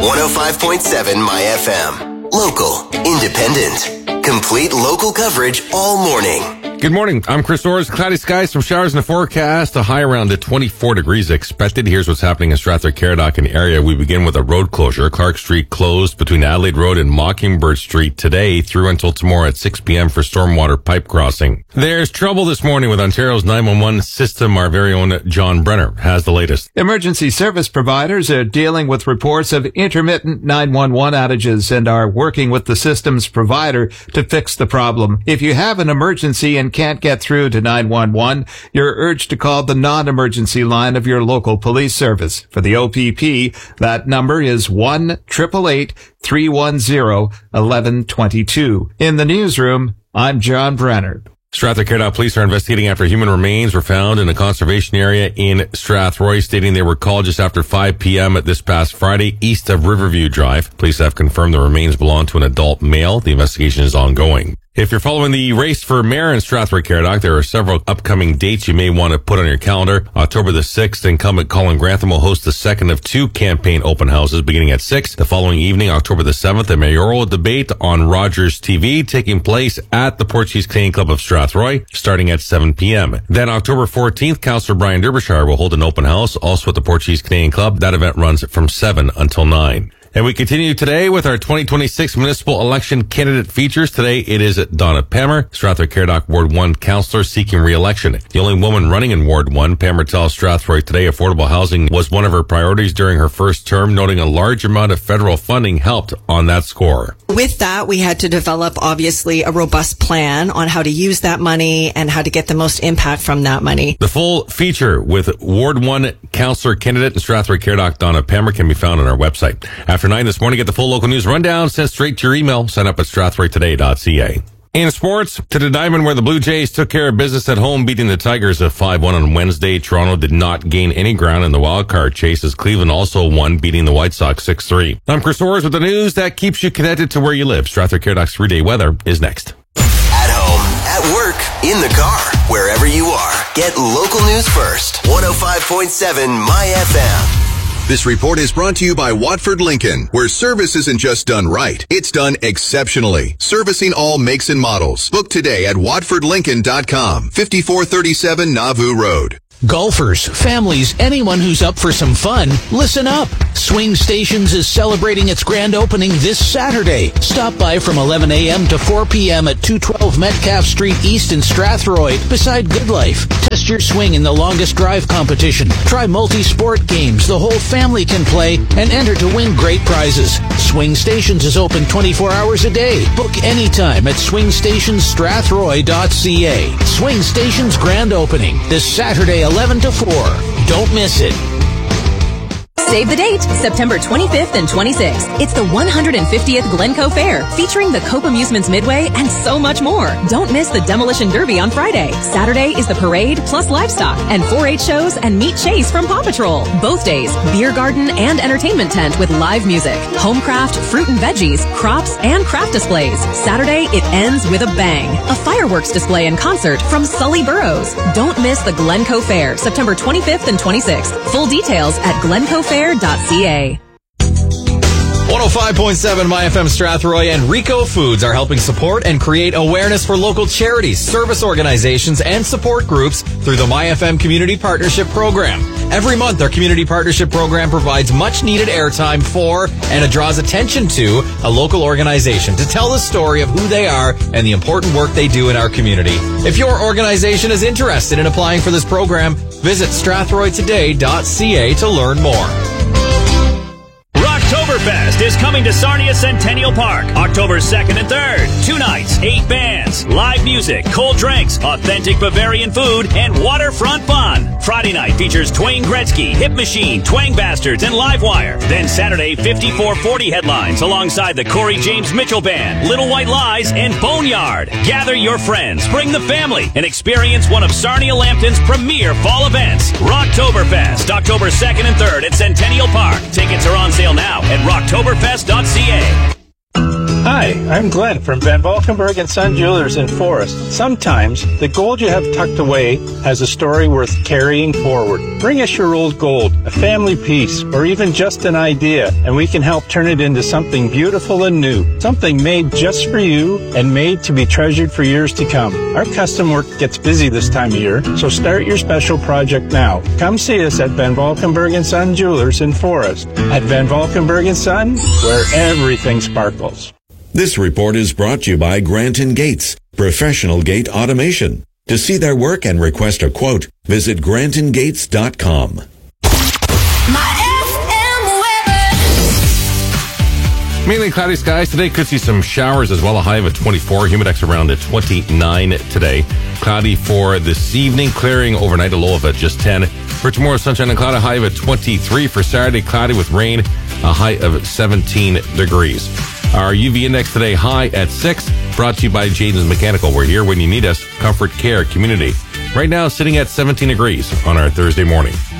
105.7 My FM. Local, independent, complete local coverage all morning. Good morning. I'm Chris Orrs. Cloudy skies, some showers in the forecast. A high around to 24 degrees expected. Here's what's happening in Strathroy-Caradoc and area. We begin with a road closure. Clark Street closed between Adelaide Road and Mockingbird Street today through until tomorrow at 6 p.m. for stormwater pipe crossing. There's trouble this morning with Ontario's 911 system. Our very own John Brenner has the latest. Emergency service providers are dealing with reports of intermittent 911 outages and are working with the system's provider to fix the problem. If you have an emergency and can't get through to 911, you're urged to call the non-emergency line of your local police service. For the OPP, that number is 1-888-310-1122. In the newsroom, I'm John Brenner. Strathroy-Caradoc police are investigating after human remains were found in a conservation area in Strathroy, stating they were called just after 5 p.m. this past Friday east of Riverview Drive. Police have confirmed the remains belong to an adult male. The investigation is ongoing. If you're following the race for mayor in Strathroy-Caradoc, there are several upcoming dates you may want to put on your calendar. October the 6th, incumbent Colin Grantham will host the second of two campaign open houses beginning at 6. The following evening, October the 7th, a mayoral debate on Rogers TV taking place at the Portuguese Canadian Club of Strathroy starting at 7 p.m. Then October 14th, Councillor Brian Derbyshire will hold an open house also at the Portuguese Canadian Club. That event runs from 7 until 9. And we continue today with our 2026 municipal election candidate features. Today it is Donna Pammer, Strathroy-Caradoc Ward 1 councillor seeking re-election. The only woman running in Ward 1, Pammer tells Strathroy today affordable housing was one of her priorities during her first term, noting a large amount of federal funding helped on that score. With that, we had to develop, obviously, a robust plan on how to use that money and how to get the most impact from that money. The full feature with Ward 1 councillor candidate in Strathroy-Caradoc, Donna Pammer, can be found on our website. After 9 this morning, get the full local news rundown sent straight to your email. Sign up at strathroytoday.ca. In sports, to the diamond where the Blue Jays took care of business at home, beating the Tigers of 5-1 on Wednesday. Toronto did not gain any ground in the wild card chase as Cleveland also won, beating the White Sox 6-3. I'm Chris Orrs with the news that keeps you connected to where you live. Strathroy-Caradoc's 3-day weather is next. At home, at work, in the car, wherever you are, get local news first. 105.7 My FM. This report is brought to you by Watford Lincoln, where service isn't just done right, it's done exceptionally. Servicing all makes and models. Book today at watfordlincoln.com, 5437 Nauvoo Road. Golfers, families, anyone who's up for some fun, listen up. Swing Stations is celebrating its grand opening this Saturday. Stop by from 11 a.m. to 4 p.m. at 212 Metcalfe Street East in Strathroy, beside Good Life. Test your swing in the longest drive competition. Try multi-sport games the whole family can play and enter to win great prizes. Swing Stations is open 24 hours a day. Book anytime at swingstationsstrathroy.ca. Swing Stations grand opening this Saturday 11 to 4. Don't miss it. Save the date, September 25th and 26th. It's the 150th Glencoe Fair, featuring the Cope Amusements Midway and so much more. Don't miss the Demolition Derby on Friday. Saturday is the parade plus livestock and 4-H shows and meet Chase from Paw Patrol. Both days, beer garden and entertainment tent with live music, home craft, fruit and veggies, crops, and craft displays. Saturday, it ends with a bang. A fireworks display and concert from Sully Burrows. Don't miss the Glencoe Fair, September 25th and 26th. Full details at glencoefair.ca. 105.7 My FM Strathroy and Rico Foods are helping support and create awareness for local charities, service organizations, and support groups through the My FM Community Partnership Program. Every month, our Community Partnership Program provides much-needed airtime for and it draws attention to a local organization to tell the story of who they are and the important work they do in our community. If your organization is interested in applying for this program, visit strathroytoday.ca to learn more. Rocktoberfest is coming to Sarnia Centennial Park, October 2nd and 3rd. 2 nights, 8 bands, live music, cold drinks, authentic Bavarian food, and waterfront fun. Friday night features Twain Gretzky, Hip Machine, Twang Bastards, and Livewire. Then Saturday, 5440 headlines alongside the Corey James Mitchell Band, Little White Lies, and Boneyard. Gather your friends, bring the family, and experience one of Sarnia Lambton's premier fall events. Rocktoberfest, October 2nd and 3rd at Centennial Park. Tickets are on sale now at rocktoberfest.ca. Hi, I'm Glenn from Van Valkenburg & Son Jewelers in Forest. Sometimes the gold you have tucked away has a story worth carrying forward. Bring us your old gold, a family piece, or even just an idea, and we can help turn it into something beautiful and new. Something made just for you and made to be treasured for years to come. Our custom work gets busy this time of year, so start your special project now. Come see us at Van Valkenburg & Son Jewelers in Forest. At Van Valkenburg & Son, where everything sparkles. This report is brought to you by Grant & Gates, professional gate automation. To see their work and request a quote, visit grantandgates.com. Mainly cloudy skies today. Could see some showers as well. A high of 24. Humidex around 29 today. Cloudy for this evening. Clearing overnight. A low of just 10. For tomorrow, sunshine and cloud. A high of 23. For Saturday, cloudy with rain. A high of 17 degrees. Our UV index today high at 6. Brought to you by Jaden's Mechanical. We're here when you need us. Comfort Care Community. Right now, sitting at 17 degrees on our Thursday morning.